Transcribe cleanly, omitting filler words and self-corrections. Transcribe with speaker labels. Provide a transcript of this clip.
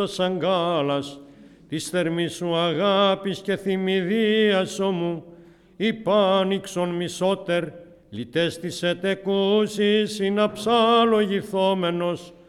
Speaker 1: σαν γάλας, της θερμής σου αγάπης και θυμηδίας μου, υπάνοιξον μισότερ, λυτές της ετεκούσης, είναι αψάλογηθόμενος,